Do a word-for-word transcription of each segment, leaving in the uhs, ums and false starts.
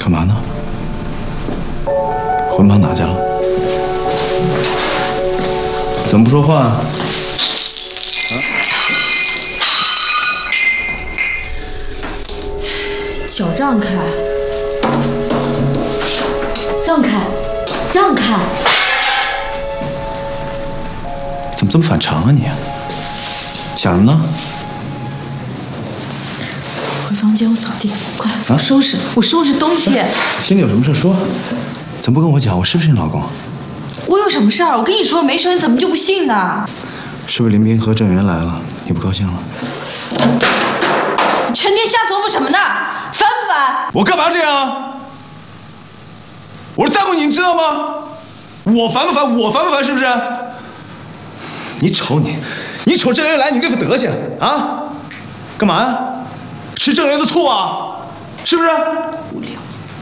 干嘛呢？魂跑哪去了？怎么不说话啊？啊？ 脚让开，让开，让开！ 怎么这么反常啊你？想什么呢？ 回房间，我扫地，快，我收拾，我收拾东西。 心里有什么事说，怎么不跟我讲？我是不是你老公？ 我有什么事儿？我跟你说没事，你怎么就不信呢？ 是不是林斌和郑源来了，你不高兴了？ 你成天瞎琢磨什么呢？烦不烦？ 我干嘛这样啊？我是在乎你，你知道吗？我烦不烦？我烦不烦？是不是？你瞅你，你瞅郑源来，你那副德行啊！干嘛呀？吃郑源的醋啊？是不是？ 无聊。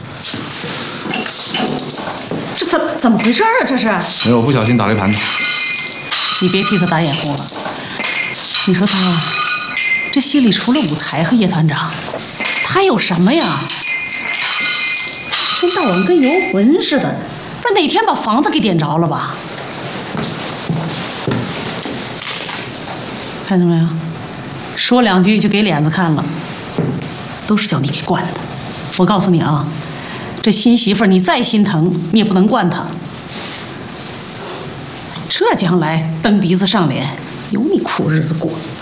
这怎怎么回事啊？这是？ 没有，我不小心打了一盘子。 你别替他打掩护了。你说他这心里除了舞台和叶团长，他有什么呀？一天到晚跟游魂似的，不是哪天把房子给点着了吧？看见没有？说两句就给脸子看了，都是叫你给惯的。我告诉你啊，这新媳妇儿你再心疼，你也不能惯她。这将来蹬鼻子上脸，有你苦日子过。